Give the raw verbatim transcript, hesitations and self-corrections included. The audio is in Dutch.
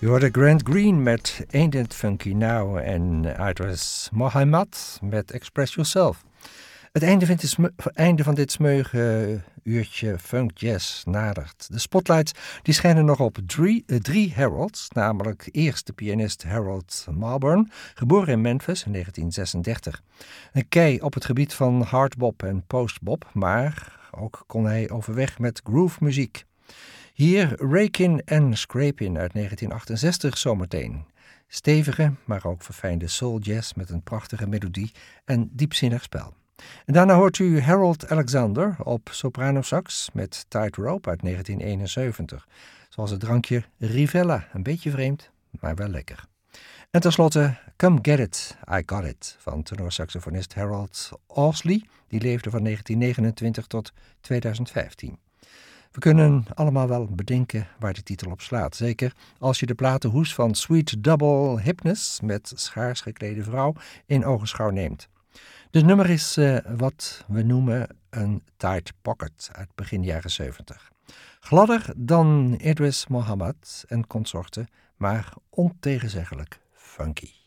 Je hoorde Grant Green met Ain't It Funky Now en het was Mohammed met Express Yourself. Het einde van dit, sme- einde van dit smeuige uurtje funk jazz nadert. De spotlights die schijnen nog op drie, uh, drie Harolds, namelijk eerst de pianist Harold Marburn, geboren in Memphis in negentien zesendertig. Een kei op het gebied van hardbop en postbop, maar ook kon hij overweg met groove-muziek. Hier Rakin' en Scrapin' uit negentien achtenzestig zometeen. Stevige, maar ook verfijnde soul jazz met een prachtige melodie en diepzinnig spel. En daarna hoort u Harold Alexander op soprano sax met Tightrope uit negentien eenenzeventig. Zoals het drankje Rivella, een beetje vreemd, maar wel lekker. En tenslotte Come Get It, I Got It van tenorsaxofonist Harold Ousley. Die leefde van negentien negenentwintig tot tweeduizend vijftien. We kunnen allemaal wel bedenken waar de titel op slaat. Zeker als je de platenhoes van Sweet Double Hypness met schaars geklede vrouw in ogenschouw neemt. De nummer is uh, wat we noemen een tight pocket uit begin jaren zeventig. Gladder dan Idris Muhammad en consorten, maar ontegenzeggelijk funky.